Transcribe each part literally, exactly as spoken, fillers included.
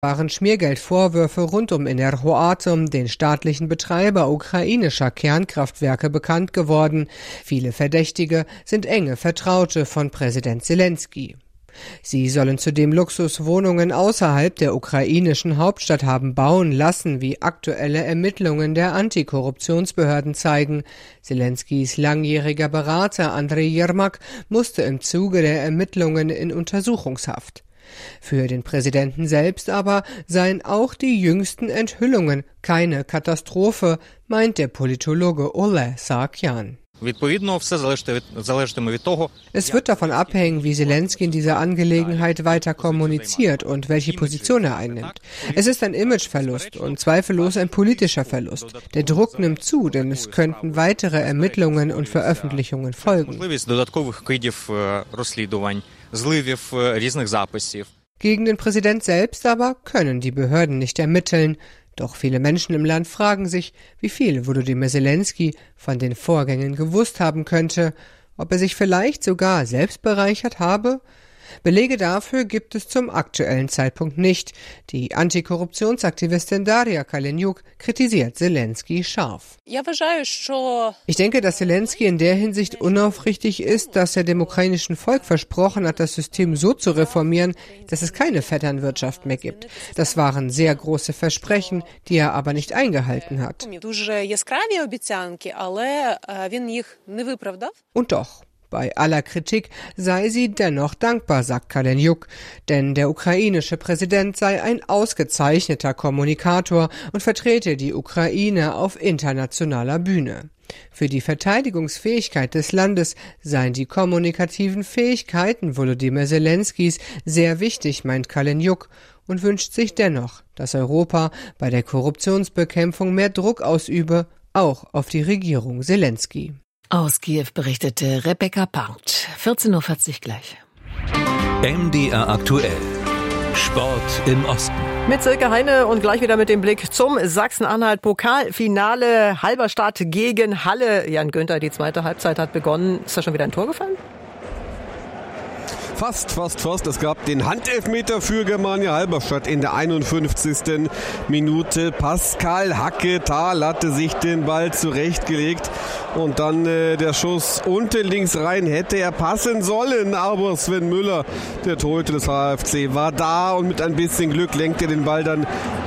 waren Schmiergeldvorwürfe rund um Enerhoatom, den staatlichen Betreiber ukrainischer Kernkraftwerke, bekannt geworden. Viele Verdächtige sind enge Vertraute von Präsident Selenskyj. Sie sollen zudem Luxuswohnungen außerhalb der ukrainischen Hauptstadt haben bauen lassen, wie aktuelle Ermittlungen der Antikorruptionsbehörden zeigen. Selenskyjs langjähriger Berater Andrei Jermak musste im Zuge der Ermittlungen in Untersuchungshaft. Für den Präsidenten selbst aber seien auch die jüngsten Enthüllungen keine Katastrophe, meint der Politologe Ole Sarkyan. Es wird davon abhängen, wie Selenskyj in dieser Angelegenheit weiter kommuniziert und welche Position er einnimmt. Es ist ein Imageverlust und zweifellos ein politischer Verlust. Der Druck nimmt zu, denn es könnten weitere Ermittlungen und Veröffentlichungen folgen. Gegen den Präsident selbst aber können die Behörden nicht ermitteln. Doch viele Menschen im Land fragen sich, wie viel Volodymyr Selenskyj von den Vorgängen gewusst haben könnte, ob er sich vielleicht sogar selbst bereichert habe. Belege dafür gibt es zum aktuellen Zeitpunkt nicht. Die Antikorruptionsaktivistin Daria Kaleniuk kritisiert Selenskyj scharf. Ich denke, dass Selenskyj in der Hinsicht unaufrichtig ist, dass er dem ukrainischen Volk versprochen hat, das System so zu reformieren, dass es keine Vetternwirtschaft mehr gibt. Das waren sehr große Versprechen, die er aber nicht eingehalten hat. Und doch. Bei aller Kritik sei sie dennoch dankbar, sagt Kaleniuk, denn der ukrainische Präsident sei ein ausgezeichneter Kommunikator und vertrete die Ukraine auf internationaler Bühne. Für die Verteidigungsfähigkeit des Landes seien die kommunikativen Fähigkeiten Volodymyr Selenskyjs sehr wichtig, meint Kaleniuk, und wünscht sich dennoch, dass Europa bei der Korruptionsbekämpfung mehr Druck ausübe, auch auf die Regierung Selenskyj. Aus Kiew berichtete Rebecca Part. vierzehn Uhr vierzig gleich. M D R aktuell. Sport im Osten. Mit Silke Heine und gleich wieder mit dem Blick zum Sachsen-Anhalt-Pokalfinale. Halberstadt gegen Halle. Jan Günther, die zweite Halbzeit hat begonnen. Ist da schon wieder ein Tor gefallen? Fast, fast, fast. Es gab den Handelfmeter für Germania Halberstadt in der einundfünfzigsten Minute. Pascal Hacketal hatte sich den Ball zurechtgelegt und dann äh, der Schuss unten links rein. Hätte er passen sollen, aber Sven Müller, der Torhüter des H F C, war da und mit ein bisschen Glück lenkt er den Ball dann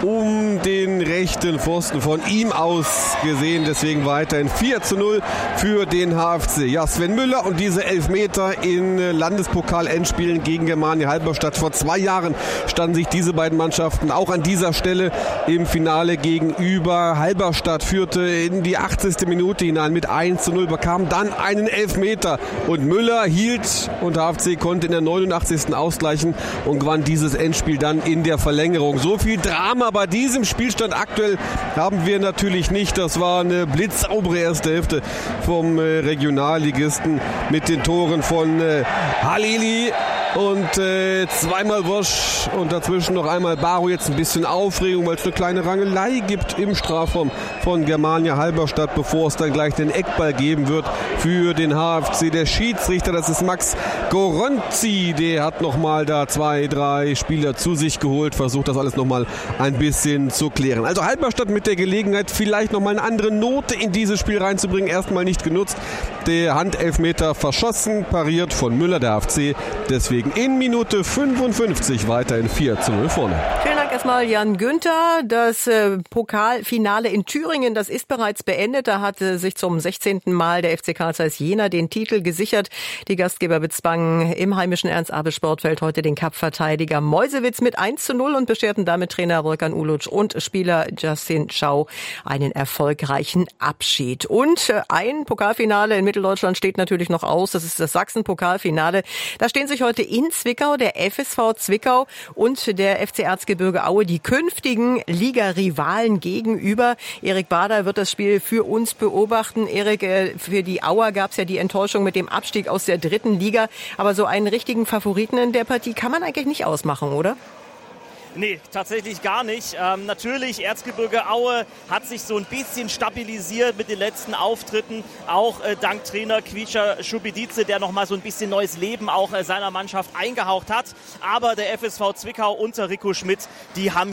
um den rechten Pfosten, von ihm aus gesehen. Deswegen weiterhin vier zu null für den H F C. Ja, Sven Müller und diese Elfmeter in äh, Landespokal Spielen gegen Germania Halberstadt. Vor zwei Jahren standen sich diese beiden Mannschaften auch an dieser Stelle im Finale gegenüber. Halberstadt führte in die achtzigste Minute hinein mit eins zu null, bekam dann einen Elfmeter und Müller hielt und der H F C konnte in der neunundachtzigsten ausgleichen und gewann dieses Endspiel dann in der Verlängerung. So viel Drama bei diesem Spielstand aktuell haben wir natürlich nicht. Das war eine blitzsaubere erste Hälfte vom äh, Regionalligisten mit den Toren von äh, Halili und äh, zweimal Wosch und dazwischen noch einmal Baro. Jetzt ein bisschen Aufregung, weil es eine kleine Rangelei gibt im Strafraum von Germania Halberstadt, bevor es dann gleich den Eckball geben wird für den H F C. Der Schiedsrichter, das ist Max Goronzi, der hat nochmal da zwei, drei Spieler zu sich geholt, versucht das alles nochmal ein bisschen zu klären. Also Halberstadt mit der Gelegenheit, vielleicht nochmal eine andere Note in dieses Spiel reinzubringen, erstmal nicht genutzt. Der Handelfmeter verschossen, pariert von Müller, der H F C, deswegen in Minute fünfundfünfzig weiterhin vier zu null vorne. Vielen Dank erstmal Jan Günther. Das äh, Pokalfinale in Thüringen, das ist bereits beendet. Da hatte sich zum sechzehnten Mal der F C Karl Zeiss Jena den Titel gesichert. Die Gastgeber bezwangen im heimischen Ernst-Abel-Sportfeld heute den Cup-Verteidiger Meuselwitz mit eins zu null und bescherten damit Trainer Volkan Uluc und Spieler Justin Schau einen erfolgreichen Abschied. Und äh, ein Pokalfinale in Mitteldeutschland steht natürlich noch aus. Das ist das Sachsen-Pokalfinale. Da stehen sich heute in Zwickau der F S V Zwickau und der F C Erzgebirge Aue, die künftigen Liga-Rivalen, gegenüber. Erik Bader wird das Spiel für uns beobachten. Erik, für die Auer gab es ja die Enttäuschung mit dem Abstieg aus der dritten Liga. Aber so einen richtigen Favoriten in der Partie kann man eigentlich nicht ausmachen, oder? Nee, tatsächlich gar nicht. Ähm, natürlich, Erzgebirge Aue hat sich so ein bisschen stabilisiert mit den letzten Auftritten. Auch äh, dank Trainer Kvicha Schubidice, der nochmal so ein bisschen neues Leben auch äh, seiner Mannschaft eingehaucht hat. Aber der F S V Zwickau unter Rico Schmidt, die haben